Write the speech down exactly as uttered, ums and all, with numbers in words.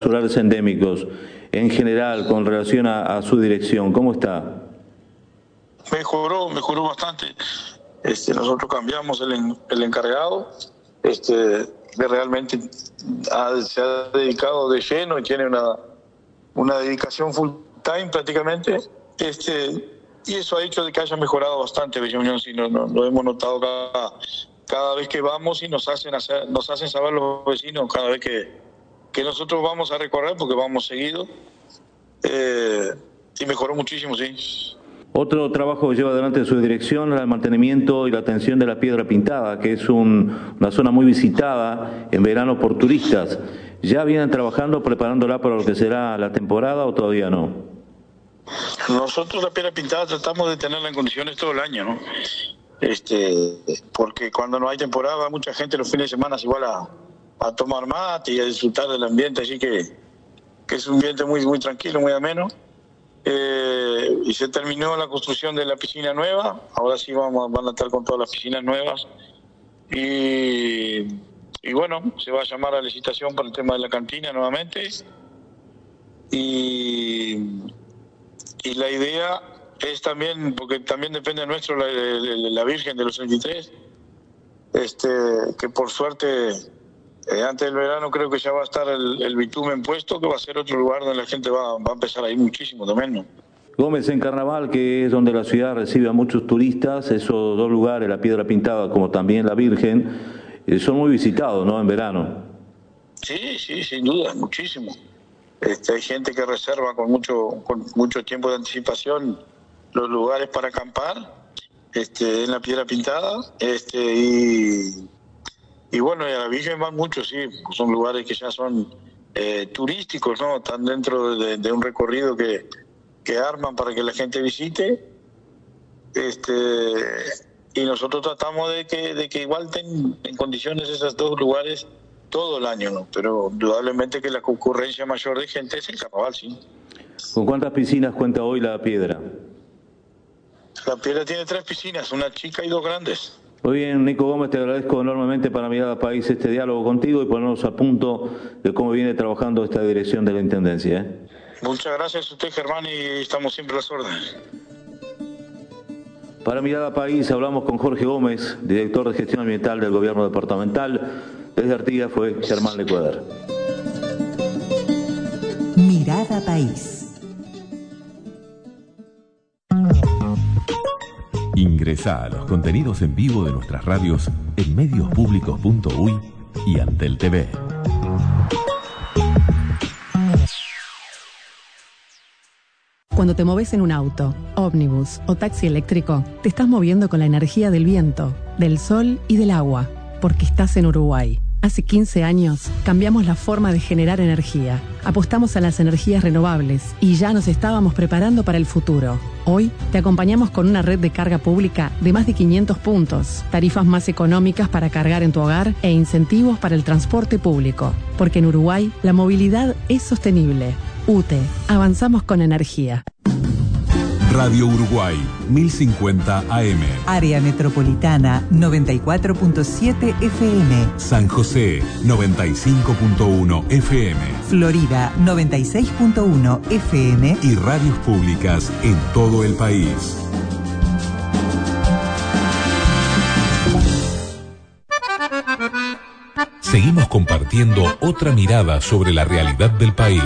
Solares endémicos, en general, con relación a, a su dirección, ¿cómo está? Mejoró, mejoró bastante. Este, nosotros cambiamos el, en, el encargado, este, que realmente ha, se ha dedicado de lleno y tiene una, una dedicación full time prácticamente, este, y eso ha hecho de que haya mejorado bastante Bella Unión, si no, no, lo hemos notado cada, cada vez que vamos y nos hacen, hacer, nos hacen saber los vecinos cada vez que que nosotros vamos a recorrer, porque vamos seguido, eh, y mejoró muchísimo, sí. Otro trabajo que lleva adelante su dirección es el mantenimiento y la atención de la Piedra Pintada, que es un, una zona muy visitada en verano por turistas. ¿Ya vienen trabajando, preparándola para lo que será la temporada o todavía no? Nosotros la Piedra Pintada tratamos de tenerla en condiciones todo el año, ¿no? Este, porque cuando no hay temporada va mucha gente los fines de semana igual a... a tomar mate y a disfrutar del ambiente, así que, que es un ambiente muy, muy tranquilo, muy ameno. Eh, y se terminó la construcción de la piscina nueva, ahora sí vamos, van a estar con todas las piscinas nuevas. Y, y bueno, se va a llamar a licitación para el tema de la cantina nuevamente. Y, y la idea es también, porque también depende de nuestro, la, la, la Virgen de los treinta y tres, este, que por suerte... Eh, antes del verano creo que ya va a estar el, el bitumen puesto, que va a ser otro lugar donde la gente va, va a empezar a ir muchísimo también, ¿no? Gómez, en Carnaval, que es donde la ciudad recibe a muchos turistas, esos dos lugares, la Piedra Pintada como también la Virgen, eh, son muy visitados, ¿no?, en verano. Sí, sí, sin duda, muchísimo. Este, hay gente que reserva con mucho, con mucho tiempo de anticipación los lugares para acampar, este, en la Piedra Pintada, este, y... Y bueno, y a la Virgen van muchos, sí, son lugares que ya son eh, turísticos, ¿no? Están dentro de, de un recorrido que, que arman para que la gente visite. Este, y nosotros tratamos de que, de que igual estén en condiciones esos dos lugares todo el año, ¿no? Pero indudablemente que la concurrencia mayor de gente es el Carnaval, sí. ¿Con cuántas piscinas cuenta hoy la Piedra? La Piedra tiene tres piscinas, una chica y dos grandes. Muy bien, Nico Gómez, te agradezco enormemente para Mirada País este diálogo contigo y ponernos a punto de cómo viene trabajando esta dirección de la Intendencia, ¿eh? Muchas gracias a usted, Germán, y estamos siempre a las órdenes. Para Mirada País hablamos con Jorge Gómez, director de Gestión Ambiental del Gobierno Departamental. Desde Artigas fue Germán Lecueder. Mirada País. Ingresá a los contenidos en vivo de nuestras radios en medios públicos punto uy y Antel T V. Cuando te moves en un auto, ómnibus o taxi eléctrico, te estás moviendo con la energía del viento, del sol y del agua, porque estás en Uruguay. Hace quince años cambiamos la forma de generar energía, apostamos a las energías renovables y ya nos estábamos preparando para el futuro. Hoy te acompañamos con una red de carga pública de más de quinientos puntos, tarifas más económicas para cargar en tu hogar e incentivos para el transporte público. Porque en Uruguay la movilidad es sostenible. U T E, avanzamos con energía. Radio Uruguay, mil cincuenta A M. Área Metropolitana, noventa y cuatro punto siete F M. San José, noventa y cinco punto uno F M. Florida, noventa y seis punto uno F M. Y radios públicas en todo el país. Seguimos compartiendo otra mirada sobre la realidad del país.